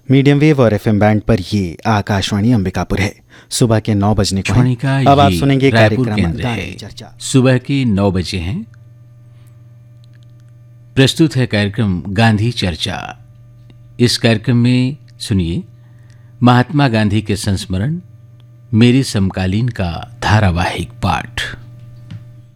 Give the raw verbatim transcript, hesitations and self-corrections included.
Medium wave और FM band पर ये आकाशवाणी अंबिकापुर है। सुबह के नौ बजने को हैं। अब आप सुनेंगे कार्यक्रम गांधी चर्चा। सुबह के नौ बजे हैं। प्रस्तुत है कार्यक्रम गांधी चर्चा। इस कार्यक्रम में सुनिए महात्मा गांधी के संस्मरण मेरे समकालीन का धारावाहिक पाठ।